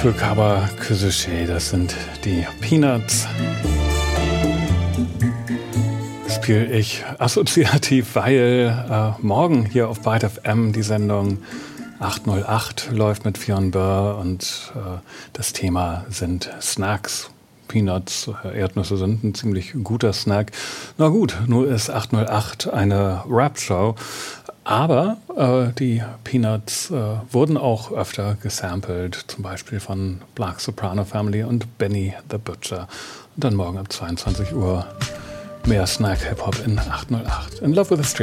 Fukawa Kuzushi, das sind die Peanuts. Spiele ich assoziativ, weil morgen hier auf Byte FM die Sendung 808 läuft mit Fionn Burr und das Thema sind Snacks. Peanuts, Erdnüsse sind ein ziemlich guter Snack. Na gut, nur ist 808 eine Rap-Show. Aber die Peanuts wurden auch öfter gesampelt, zum Beispiel von Black Soprano Family und Benny the Butcher. Und dann morgen ab 22 Uhr mehr Snack-Hip-Hop in 808. In Love with the Street.